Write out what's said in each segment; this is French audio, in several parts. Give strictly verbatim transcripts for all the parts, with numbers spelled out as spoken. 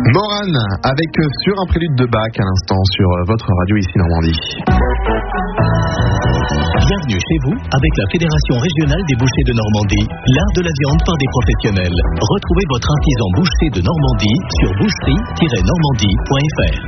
Morane, avec sur un prélude de Bach à l'instant sur votre radio ici Normandie. Bienvenue chez vous avec la Fédération régionale des bouchers de Normandie, l'art de la viande par des professionnels. Retrouvez votre artisan boucher de Normandie sur boucherie tiret normandie point f r.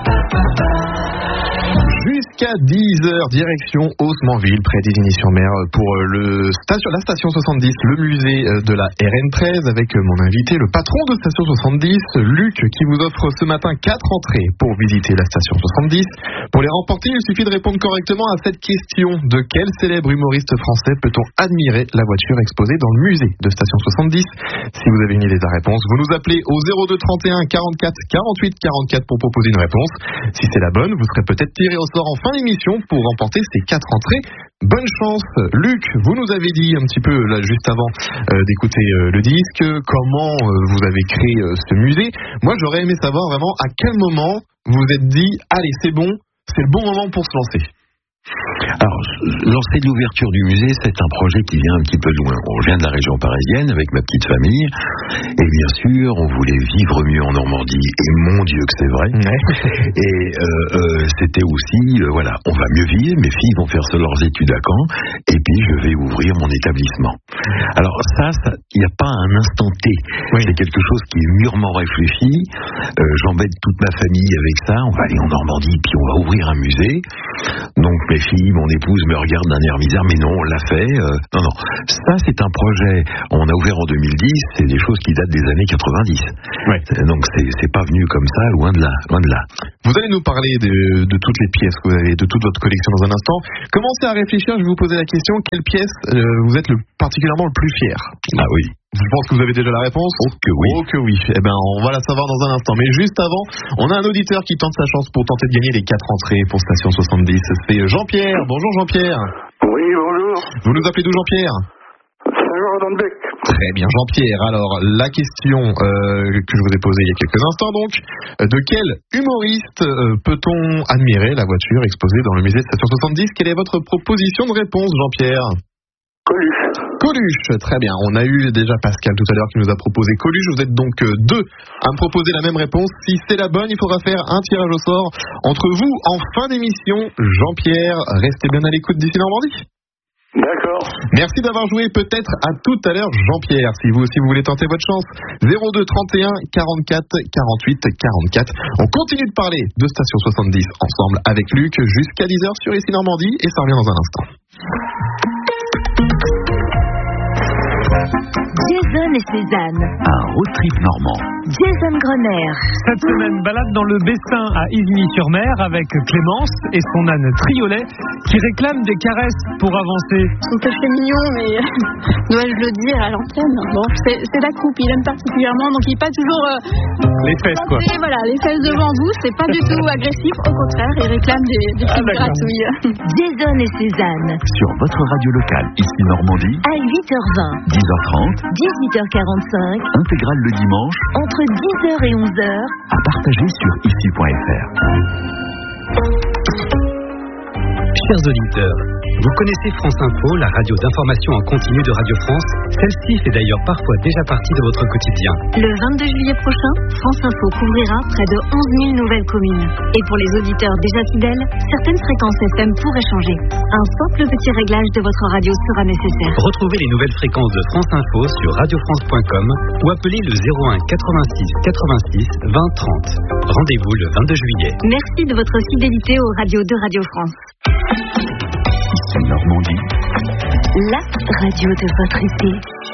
Jusqu'à dix heures, direction Haussmanville, près d'Isigny-sur-Mer, pour le station, la station soixante-dix, le musée de la R N treize, avec mon invité, le patron de station soixante-dix, Luc, qui vous offre ce matin quatre entrées pour visiter la station soixante-dix. Pour les remporter, il suffit de répondre correctement à cette question. De quel célèbre humoriste français peut-on admirer la voiture exposée dans le musée de station soixante-dix? Si vous avez une idée de la réponse, vous nous appelez au zéro deux trente et un quarante-quatre quarante-huit quarante-quatre pour proposer une réponse. Si c'est la bonne, vous serez peut-être tiré au sort en fin d'émission pour remporter ces quatre entrées. Bonne chance. Luc, vous nous avez dit un petit peu là juste avant euh, d'écouter euh, le disque, comment euh, vous avez créé euh, ce musée. Moi, j'aurais aimé savoir vraiment à quel moment vous vous êtes dit allez, c'est bon, c'est le bon moment pour se lancer. Alors, lancer de l'ouverture du musée, c'est un projet qui vient un petit peu de loin. On vient de la région parisienne avec ma petite famille, et bien sûr, on voulait vivre mieux en Normandie, et mon Dieu que c'est vrai. Ouais. Et euh, euh, c'était aussi, euh, voilà, on va mieux vivre, mes filles vont faire leurs études à Caen, et puis je vais ouvrir mon établissement. Alors ça, il n'y a pas un instant T. Oui. C'est quelque chose qui est mûrement réfléchi. Euh, j'embête toute ma famille avec ça. On va aller en Normandie, puis on va ouvrir un musée. Donc mes filles, mon épouse me regardent d'un air bizarre, mais non, on l'a fait. Euh, non, non. Ça, c'est un projet. On a ouvert en deux mille dix. C'est des choses qui datent des années quatre-vingt-dix. Ouais. Donc c'est, c'est pas venu comme ça, loin de là, loin de là. Vous allez nous parler de, de toutes les pièces que vous avez, de toute votre collection dans un instant. Commencez à réfléchir. Je vais vous poser la question quelle pièce euh, vous êtes le, particulièrement le plus fier? Ah oui. Je pense que vous avez déjà la réponse. Oh que oui. Oh que oui. Eh ben, on va la savoir dans un instant. Mais juste avant, on a un auditeur qui tente sa chance pour tenter de gagner les quatre entrées pour Station soixante-dix. C'est Jean-Pierre. Bonjour Jean-Pierre. Oui, bonjour. Vous nous appelez d'où Jean-Pierre? Saint-Jean-d'Anbec. Très bien Jean-Pierre. Alors, la question euh, que je vous ai posée il y a quelques instants donc, de quel humoriste euh, peut-on admirer la voiture exposée dans le musée de Station soixante-dix? Quelle est votre proposition de réponse Jean-Pierre? Coluche. Coluche, très bien. On a eu déjà Pascal tout à l'heure qui nous a proposé Coluche. Vous êtes donc deux à me proposer la même réponse. Si c'est la bonne, il faudra faire un tirage au sort entre vous en fin d'émission. Jean-Pierre, restez bien à l'écoute d'ici Normandie. D'accord. Merci d'avoir joué. Peut-être à tout à l'heure, Jean-Pierre, si vous aussi vous voulez tenter votre chance. zéro deux trente et un quarante-quatre quarante-huit quarante-quatre. On continue de parler de Station soixante-dix ensemble avec Luc jusqu'à dix heures sur ici Normandie et ça revient dans un instant. Jason et Cézanne. Un road trip normand. Jason Grener. Cette semaine, balade dans le Bessin à Isigny-sur-Mer avec Clémence et son âne Triolet qui réclament des caresses pour avancer. Je trouve que c'est mignon, mais dois-je le dire à l'antenne? Bon, c'est, c'est la coupe, il aime particulièrement, donc il n'est pas toujours... Euh, les fesses, quoi. Et voilà, les fesses devant vous, c'est pas du tout agressif, au contraire, il réclame des, des petites ah, gratouilles. Jason et Cézanne. Sur votre radio locale, ici Normandie. À huit heures vingt. dix heures trente. dix-huit heures quarante-cinq. Intégrale le dimanche. Entre dix heures et onze heures. À partager sur ici point f r. Chers auditeurs, vous connaissez France Info, la radio d'information en continu de Radio France. Celle-ci fait d'ailleurs parfois déjà partie de votre quotidien. Le vingt-deux juillet prochain, France Info couvrira près de onze mille nouvelles communes. Et pour les auditeurs déjà fidèles, certaines fréquences F M pourraient changer. Un simple petit réglage de votre radio sera nécessaire. Retrouvez les nouvelles fréquences de France Info sur radio france point com ou appelez le zéro un quatre-vingt-six quatre-vingt-six vingt trente. Rendez-vous le vingt-deux juillet. Merci de votre fidélité aux radios de Radio France. Ici Normandie. La radio de votre été.